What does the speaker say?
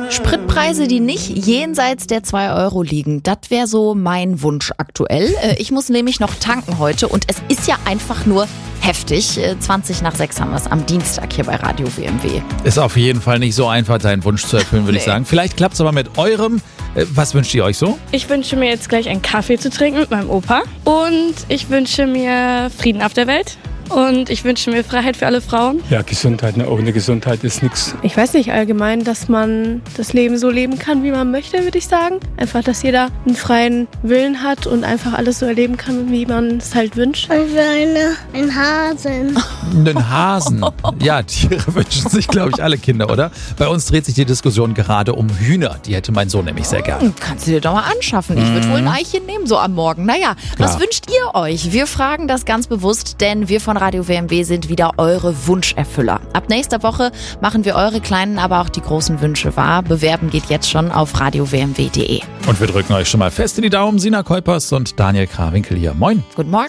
Spritpreise, die nicht jenseits der 2 Euro liegen, das wäre so mein Wunsch aktuell. Ich muss nämlich noch tanken heute und es ist ja einfach nur heftig. 5:20 haben wir es am Dienstag hier bei Radio WMW. Ist auf jeden Fall nicht so einfach, deinen Wunsch zu erfüllen, würde ich sagen. Vielleicht klappt es aber mit eurem. Was wünscht ihr euch so? Ich wünsche mir jetzt gleich einen Kaffee zu trinken mit meinem Opa. Und ich wünsche mir Frieden auf der Welt. Und ich wünsche mir Freiheit für alle Frauen. Ja, Gesundheit. Ohne Gesundheit ist nichts. Ich weiß nicht, allgemein, dass man das Leben so leben kann, wie man möchte, würde ich sagen. Einfach, dass jeder einen freien Willen hat und einfach alles so erleben kann, wie man es halt wünscht. Und für einen Hasen. Einen Hasen. Ja, Tiere wünschen sich, glaube ich, alle Kinder, oder? Bei uns dreht sich die Diskussion gerade um Hühner. Die hätte mein Sohn nämlich sehr gern. Kannst du dir doch mal anschaffen. Ich würde wohl ein Eichchen nehmen, so am Morgen. Naja, was wünscht ihr euch? Wir fragen das ganz bewusst, denn wir von Radio WMW sind wieder eure Wunscherfüller. Ab nächster Woche machen wir eure kleinen, aber auch die großen Wünsche wahr. Bewerben geht jetzt schon auf radiowmw.de. Und wir drücken euch schon mal fest in die Daumen. Sina Kuipers und Daniel Krawinkel hier. Moin. Guten Morgen.